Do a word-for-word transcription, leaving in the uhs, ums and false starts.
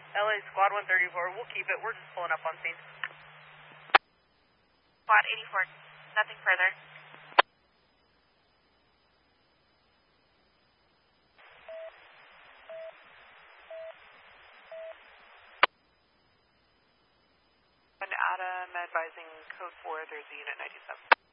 L A Squad one thirty-four, we'll keep it. We're just pulling up on scene. Squad eighty-four, nothing further. Adam advising code four, there's a unit ninety-seven.